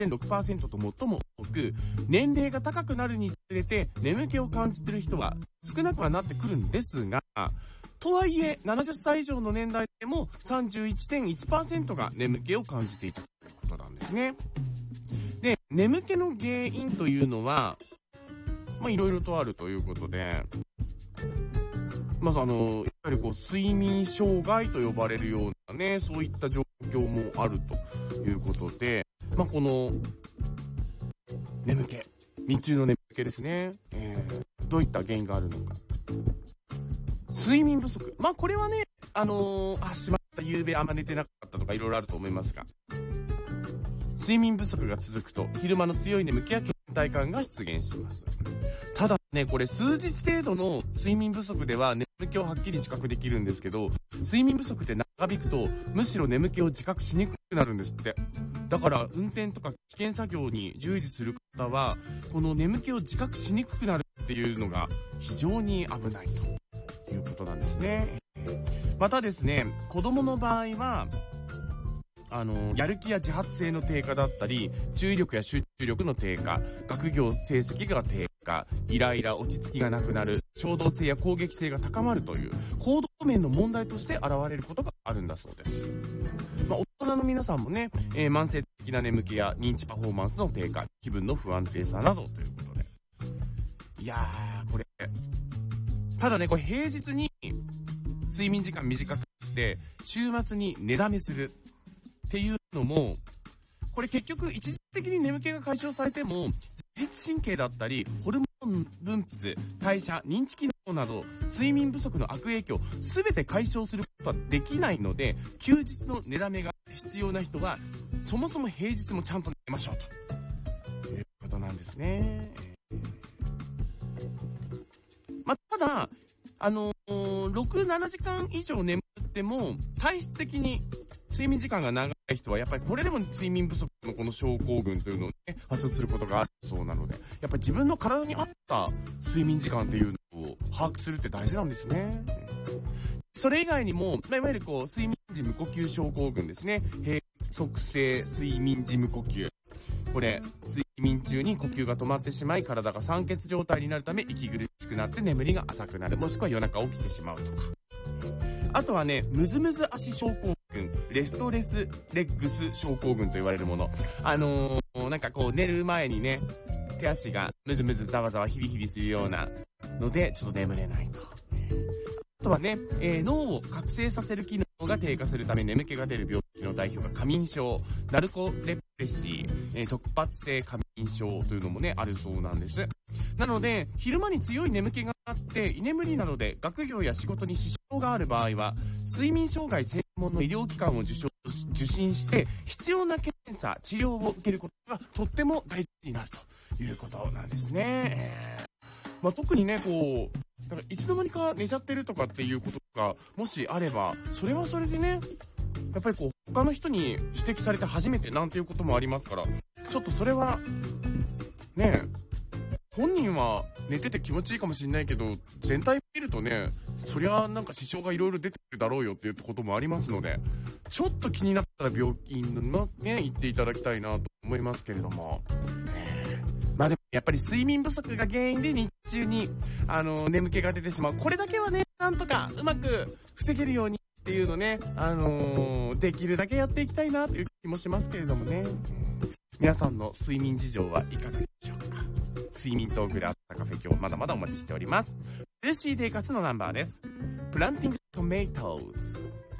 8.6% と最も多く、年齢が高くなるにつれて眠気を感じている人は少なくはなってくるんですが、とはいえ70歳以上の年代でも 31.1% が眠気を感じていたということなんですね。で、眠気の原因というのは、いろいろとあるということで、やはり睡眠障害と呼ばれるようなね、そういった状況もあるということで、この、眠気。日中の眠気ですね。どういった原因があるのか。睡眠不足。これはね、しまった、夕べあんま寝てなかったとかいろいろあると思いますが、睡眠不足が続くと、昼間の強い眠気や倦怠感が出現します。ただね、これ数日程度の睡眠不足では眠気をはっきり自覚できるんですけど、睡眠不足って長引くと、むしろ眠気を自覚しにくくなるんですって。だから運転とか危険作業に従事する方は、この眠気を自覚しにくくなるっていうのが非常に危ないということなんですね。またですね、子供の場合は、やる気や自発性の低下だったり、注意力や集中力の低下、学業成績が低下、イライラ、落ち着きがなくなる、衝動性や攻撃性が高まるという行動面の問題として現れることがあるんだそうです。大人の皆さんもね、慢性的な眠気や認知パフォーマンスの低下、気分の不安定さなどということで。いやー、これ、ただね、これ平日に睡眠時間短くて、週末に寝だめするっていうのも、これ結局一時的に眠気が解消されても、自律神経だったり、ホルモン分泌、代謝、認知機能など、睡眠不足の悪影響、すべて解消することはできないので、休日の寝だめが必要な人は、そもそも平日もちゃんと寝ましょうということなんですね。ただ、6、7時間以上眠っても、体質的に睡眠時間が長い人は、やっぱりこれでも睡眠不足のこの症候群というのをね、発症することがあるそうなので、やっぱり自分の体に合った睡眠時間っていうのを把握するって大事なんですね。それ以外にも、いわゆる睡眠時無呼吸症候群ですね。閉塞性睡眠時無呼吸。これ、睡眠中に呼吸が止まってしまい、体が酸欠状態になるため、息苦しくなって眠りが浅くなる。もしくは夜中起きてしまうとか。あとはね、ムズムズ足症候群、レストレスレッグス症候群と言われるもの。寝る前にね、手足がムズムズざわざわヒリヒリするようなので、ちょっと眠れないと。あとはね、脳を覚醒させる機能が低下するため眠気が出る病気の代表が過眠症、ナルコレプレシー、突発性過眠症というのもね、あるそうなんです。なので、昼間に強い眠気があって、居眠りなどで学業や仕事に支障がある場合は、睡眠障害専門の医療機関を受診して、必要な検査、治療を受けることがとっても大事になるということなんですね。特にね、いつの間にか寝ちゃってるとかっていうことが、もしあれば、それはそれでね、やっぱり他の人に指摘されて初めてなんていうこともありますから、ちょっとそれは、ね、本人は寝てて気持ちいいかもしれないけど、全体見るとね、そりゃ支障がいろいろ出てくるだろうよっていうこともありますので、ちょっと気になったら病院のね、行っていただきたいなと思いますけれども。でもやっぱり睡眠不足が原因で日中に眠気が出てしまう。これだけはね、なんとかうまく防げるようにっていうのね、できるだけやっていきたいなという気もしますけれどもね。皆さんの睡眠事情はいかがでしょうか。睡眠トークであったカフェ、今日まだまだお待ちしております。ルーシー・デイカスのナンバーです。Planting Tomatoes